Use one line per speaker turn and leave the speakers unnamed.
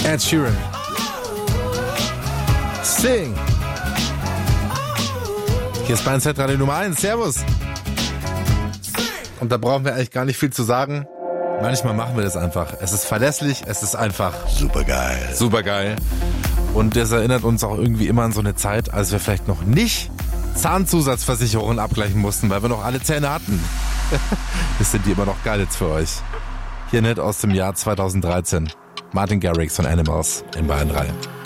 Ed Sheeran. Sing. Hier ist Bayern Z Radio Nummer 1. Servus. Und da brauchen wir eigentlich gar nicht viel zu sagen. Manchmal machen wir das einfach. Es ist verlässlich, es ist einfach
Supergeil.
Supergeil. Und das erinnert uns auch irgendwie immer an so eine Zeit, als wir vielleicht noch nicht Zahnzusatzversicherungen abgleichen mussten, weil wir noch alle Zähne hatten. Das sind die immer noch geil jetzt für euch. Hier nicht aus dem Jahr 2013. Martin Garrix von Animals in Bayern 3.